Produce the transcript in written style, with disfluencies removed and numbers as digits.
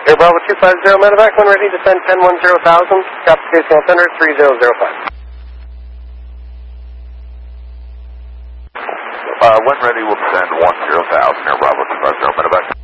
Air Bravo 250 medevac, when ready, descend 1010,000, application alternator 3005. When ready, we'll descend 10,000, Air Bravo 250 medevac.